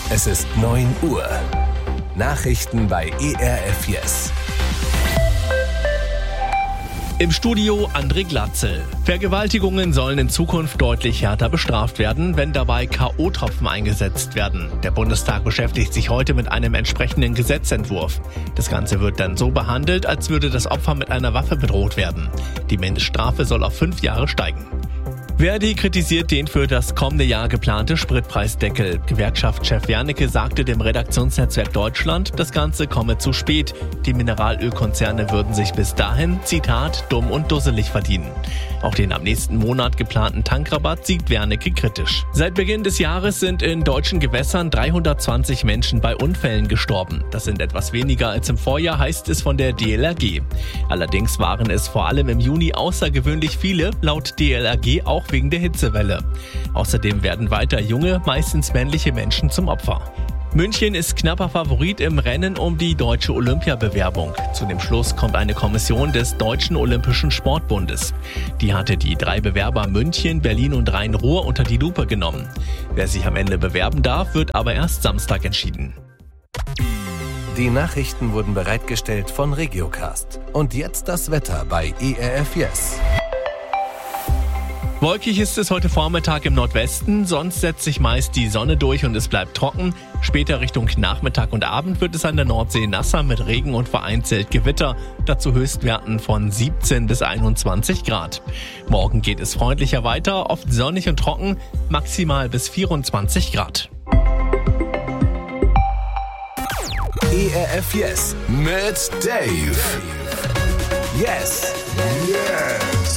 Es ist 9 Uhr. Nachrichten bei ERF Yes. Im Studio André Glatzel. Vergewaltigungen sollen in Zukunft deutlich härter bestraft werden, wenn dabei K.O.-Tropfen eingesetzt werden. Der Bundestag beschäftigt sich heute mit einem entsprechenden Gesetzentwurf. Das Ganze wird dann so behandelt, als würde das Opfer mit einer Waffe bedroht werden. Die Mindeststrafe soll auf 5 Jahre steigen. Verdi kritisiert den für das kommende Jahr geplante Spritpreisdeckel. Gewerkschaftschef Wernicke sagte dem Redaktionsnetzwerk Deutschland, das Ganze komme zu spät. Die Mineralölkonzerne würden sich bis dahin, Zitat, dumm und dusselig verdienen. Auch den am nächsten Monat geplanten Tankrabatt sieht Wernicke kritisch. Seit Beginn des Jahres sind in deutschen Gewässern 320 Menschen bei Unfällen gestorben. Das sind etwas weniger als im Vorjahr, heißt es von der DLRG. Allerdings waren es vor allem im Juni außergewöhnlich viele, laut DLRG auch wegen der Hitzewelle. Außerdem werden weiter junge, meistens männliche Menschen zum Opfer. München ist knapper Favorit im Rennen um die deutsche Olympiabewerbung. Zu dem Schluss kommt eine Kommission des Deutschen Olympischen Sportbundes. Die hatte die 3 Bewerber München, Berlin und Rhein-Ruhr unter die Lupe genommen. Wer sich am Ende bewerben darf, wird aber erst Samstag entschieden. Die Nachrichten wurden bereitgestellt von Regiocast. Und jetzt das Wetter bei ERF Yes. Wolkig ist es heute Vormittag im Nordwesten, sonst setzt sich meist die Sonne durch und es bleibt trocken. Später Richtung Nachmittag und Abend wird es an der Nordsee nasser mit Regen und vereinzelt Gewitter. Dazu Höchstwerten von 17 bis 21 Grad. Morgen geht es freundlicher weiter, oft sonnig und trocken, maximal bis 24 Grad. ERF Yes mit Dave. Yes. Yes.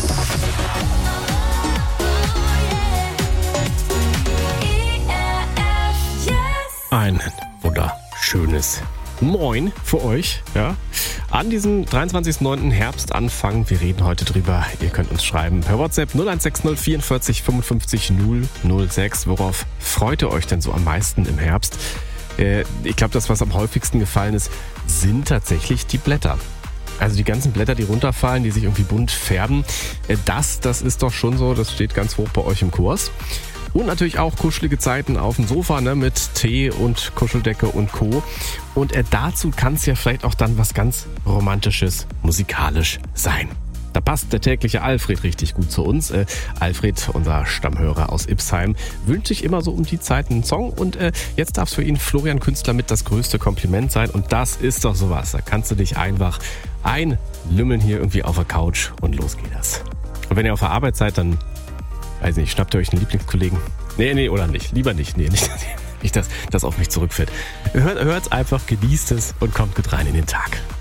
Ein wunderschönes Moin für euch, ja. An diesem 23.09. Herbstanfang. Wir reden heute drüber. Ihr könnt uns schreiben per WhatsApp 0160 44 55 006. Worauf freut ihr euch denn so am meisten im Herbst? Ich glaube, das, was am häufigsten gefallen ist, sind tatsächlich die Blätter. Also die ganzen Blätter, die runterfallen, die sich irgendwie bunt färben. Das ist doch schon so, das steht ganz hoch bei euch im Kurs. Und natürlich auch kuschelige Zeiten auf dem Sofa, ne, mit Tee und Kuscheldecke und Co. Und dazu kann es ja vielleicht auch dann was ganz Romantisches musikalisch sein. Da passt der tägliche Alfred richtig gut zu uns. Alfred, unser Stammhörer aus Ipsheim, wünscht sich immer so um die Zeit einen Song. Und jetzt darf es für ihn Florian Künstler mit das größte Kompliment sein. Und das ist doch sowas. Da kannst du dich einfach einlümmeln hier irgendwie auf der Couch und los geht das. Und wenn ihr auf der Arbeit seid, dann weiß nicht, schnappt ihr euch einen Lieblingskollegen? Nee, oder nicht. Lieber nicht. Nee, nicht, dass das auf mich zurückfällt. Hört's einfach, genießt es und kommt gut rein in den Tag.